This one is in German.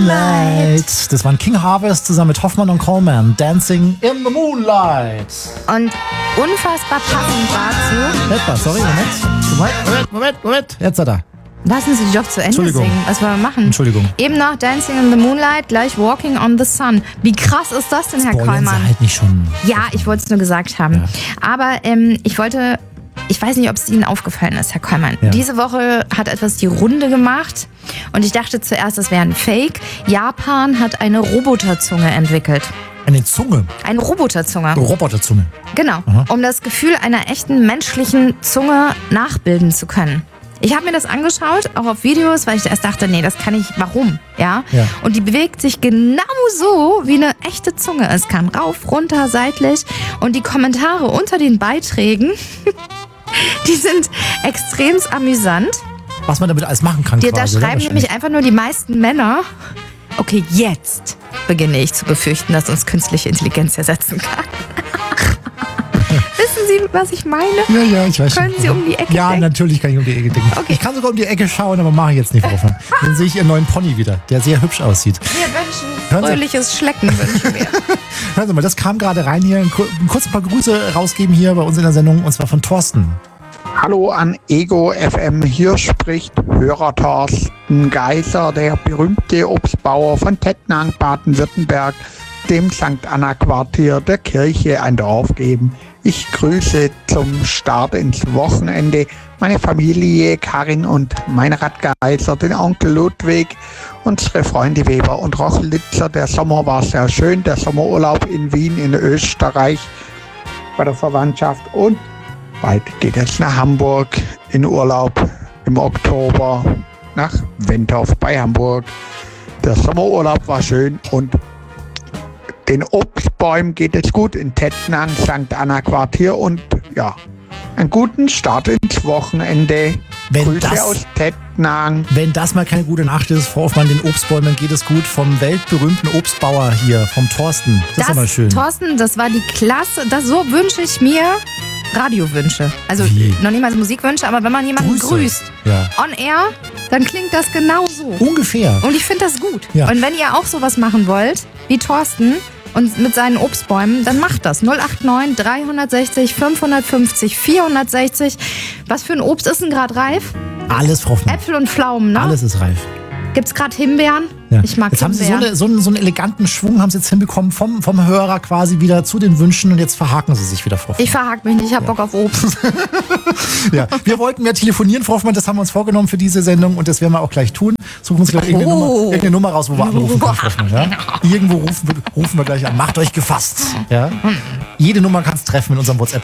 Moonlight. Das waren King Harvest zusammen mit Hoffmann und Coleman. Dancing in the Moonlight. Und unfassbar passend dazu. Etwa, sorry, Moment. Jetzt hat er. Lassen Sie die doch zu Ende singen. Was wollen wir machen? Entschuldigung. Eben noch Dancing in the Moonlight, gleich Walking on the Sun. Wie krass ist das denn, Herr Spoilern Kollmann? Sie halt nicht schon. Ja, ich wollte es nur gesagt haben. Ja. Aber ich weiß nicht, ob es Ihnen aufgefallen ist, Herr Kollmann. Ja. Diese Woche hat etwas die Runde gemacht und ich dachte zuerst, es wäre ein Fake. Japan hat eine Roboterzunge entwickelt. Eine Zunge? Eine Roboterzunge. Roboterzunge. Genau, Aha. um das Gefühl einer echten menschlichen Zunge nachbilden zu können. Ich habe mir das angeschaut, auch auf Videos, weil ich erst dachte, nee, das kann ich, warum? Ja? Und die bewegt sich genau so, wie eine echte Zunge es kann. Rauf, runter, seitlich. Und die Kommentare unter den Beiträgen, die sind extremst amüsant. Was man damit alles machen kann. Da quasi, schreiben nämlich einfach nur die meisten Männer, okay, jetzt beginne ich zu befürchten, dass uns künstliche Intelligenz ersetzen kann. Wissen Sie, was ich meine? Ja, ich weiß Können schon. Sie um die Ecke denken? Ja, natürlich kann ich um die Ecke denken. Okay. Ich kann sogar um die Ecke schauen, aber mache ich jetzt nicht, Frau Hoffmann. Dann sehe ich Ihren neuen Pony wieder, der sehr hübsch aussieht. Wir wünschen Hören Sie- fröhliches Schlecken, wünschen wir. Hören Sie mal, das kam gerade rein hier. Kurz ein paar Grüße rausgeben hier bei uns in der Sendung, und zwar von Thorsten. Hallo an Ego FM, hier spricht Hörer Thorsten Geiser, der berühmte Obstbauer von Tettnang, Baden-Württemberg, dem St. Anna Quartier der Kirche ein Dorf geben. Ich grüße zum Start ins Wochenende meine Familie Karin und Meinrad Geiser, den Onkel Ludwig, unsere Freunde Weber und Rochlitzer. Der Sommer war sehr schön, der Sommerurlaub in Wien in Österreich bei der Verwandtschaft, und bald geht es nach Hamburg in Urlaub im Oktober nach Wentorf bei Hamburg. Der Sommerurlaub war schön und den Obstbäumen geht es gut in Tettnang, St. Anna Quartier, und ja, einen guten Start ins Wochenende. Grüße aus Tettnang. Wenn das mal keine gute Nachricht ist, Frau Hoffmann, den Obstbäumen geht es gut, vom weltberühmten Obstbauer hier, vom Thorsten. Das ist aber schön. Thorsten, das war die Klasse. So wünsche ich mir Radiowünsche. Also Wie? noch nicht mal so Musikwünsche, aber wenn man jemanden Grüße. grüßt Ja. on air, dann klingt das genau so. Ungefähr. Und ich finde das gut. Ja. Und wenn ihr auch sowas machen wollt, wie Thorsten und mit seinen Obstbäumen, dann macht das. 089 360 550 460. Was für ein Obst ist denn gerade reif? Alles, Frau Hoffmann. Äpfel und Pflaumen, ne? Alles ist reif. Gibt's gerade Himbeeren? Ja. Ich mag jetzt haben Sie Himbeeren. so einen eleganten Schwung haben Sie jetzt hinbekommen vom Hörer quasi wieder zu den Wünschen, und jetzt verhaken Sie sich wieder, Frau Hoffmann. Ich verhake mich nicht, ich hab Bock auf Obst. Ja. Wir wollten mehr telefonieren, Frau Hoffmann, das haben wir uns vorgenommen für diese Sendung, und das werden wir auch gleich tun. Suchen wir uns gleich irgendeine Nummer raus, wo wir anrufen können, Frau Hoffmann. Ja? Irgendwo rufen wir gleich an. Macht euch gefasst. Ja? Jede Nummer kann es treffen in unserem WhatsApp.